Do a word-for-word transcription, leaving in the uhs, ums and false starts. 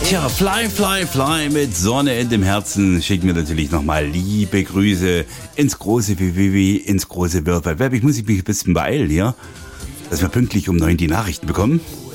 Tja, Fly, Fly, Fly mit Sonne in dem Herzen schicken wir natürlich nochmal liebe Grüße ins große W W W, ins große World Wide Web. Ich muss mich ein bisschen beeilen hier, dass wir pünktlich um neun die Nachrichten bekommen.